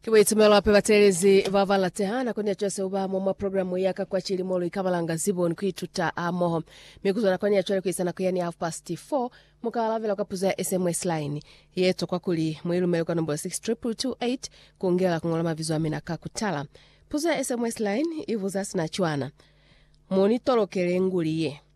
Kiwitumelo ape batelezi vavala tehana kwenye chose uba mwa programu yaka kwa chili molo ikabalanga ziboni kuituta amoho. Mikuzona kwenye chole kuisana kuyani 4:30 mukala vela kapuza SMS line. Yeto kwa kuli mwilu meluka number 62228 kuongela kungolama vizu amina kakutala. Puza SMS line ivu zasi na chuana. Monitoro kelenguliye.